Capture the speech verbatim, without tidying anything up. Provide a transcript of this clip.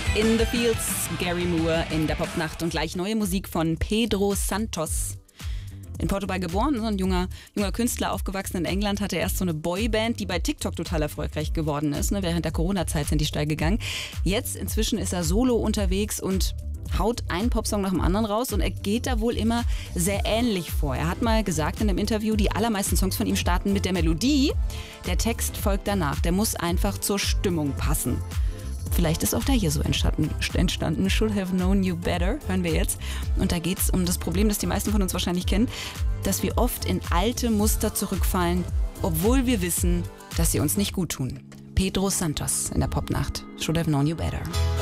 In the Fields, Gary Moore in der Popnacht und gleich neue Musik von Pedro Santos. In Portugal geboren, so ein junger, junger Künstler, aufgewachsen in England, hatte erst so eine Boyband, die bei TikTok total erfolgreich geworden ist. Ne? Während der Corona-Zeit sind die steil gegangen. Jetzt inzwischen ist er solo unterwegs und haut einen Popsong nach dem anderen raus und er geht da wohl immer sehr ähnlich vor. Er hat mal gesagt in einem Interview, die allermeisten Songs von ihm starten mit der Melodie. Der Text folgt danach. Der muss einfach zur Stimmung passen. Vielleicht ist auch der hier so entstanden. entstanden. Should have known you better, hören wir jetzt. Und da geht es um das Problem, das die meisten von uns wahrscheinlich kennen, dass wir oft in alte Muster zurückfallen, obwohl wir wissen, dass sie uns nicht gut tun. Pedro Santos in der Popnacht. Should have known you better.